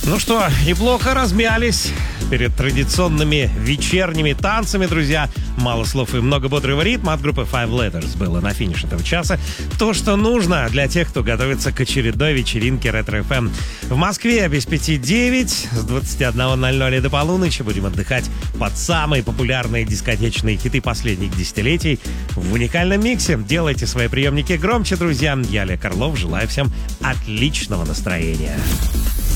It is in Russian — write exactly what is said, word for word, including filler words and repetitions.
Ну что, неплохо размялись перед традиционными вечерними танцами, друзья. Мало слов и много бодрого ритма от группы Five Letters было на финише этого часа. То, что нужно для тех, кто готовится к очередной вечеринке Ретро эф эм. В Москве без пяти девять, с двадцати одного ноль ноль до полуночи будем отдыхать под самые популярные дискотечные хиты последних десятилетий в уникальном миксе. Делайте свои приемники громче, друзья. Я, Олег Орлов, желаю всем отличного настроения.